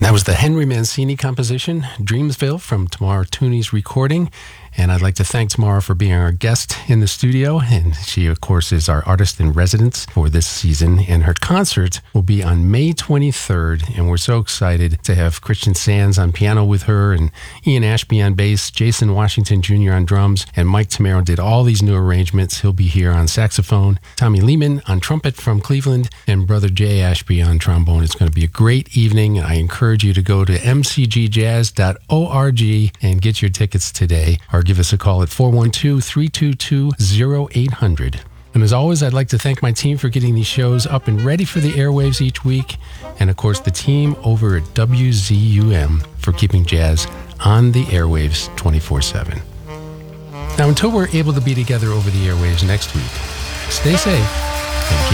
That was the Henry Mancini composition, Dreamsville, from Tamara Tooney's recording. And I'd like to thank Tamara for being our guest in the studio. And she, of course, is our artist in residence for this season. And her concert will be on May 23rd. And we're so excited to have Christian Sands on piano with her, and Ian Ashby on bass, Jason Washington Jr. on drums, and Mike Tamaro did all these new arrangements. He'll be here on saxophone, Tommy Lehman on trumpet from Cleveland, and Brother Jay Ashby on trombone. It's going to be a great evening. I encourage you to go to mcgjazz.org and get your tickets today, or give us a call at 412-322-0800. And as always, I'd like to thank my team for getting these shows up and ready for the airwaves each week. And of course, the team over at WZUM for keeping jazz on the airwaves 24/7. Now, until we're able to be together over the airwaves next week, stay safe and keep